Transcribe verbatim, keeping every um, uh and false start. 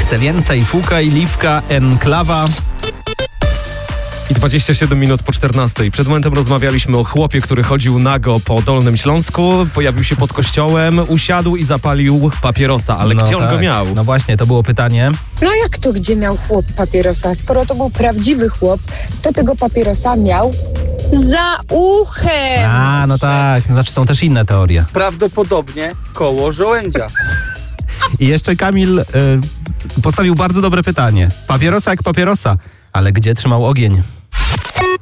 Chcę więcej. Fuka i Liwka, Enklawa. I dwadzieścia siedem minut po czternastej. Przed momentem rozmawialiśmy o chłopie, który chodził nago po Dolnym Śląsku, pojawił się pod kościołem, usiadł i zapalił papierosa. Ale no gdzie on tak. go miał? No właśnie, to było pytanie. No jak to gdzie miał chłop papierosa? Skoro to był prawdziwy chłop, to tego papierosa miał za uchem. A, no tak. No, znaczy są też inne teorie. Prawdopodobnie koło żołędzia. I jeszcze Kamil y, postawił bardzo dobre pytanie. Papierosa jak papierosa, ale gdzie trzymał ogień?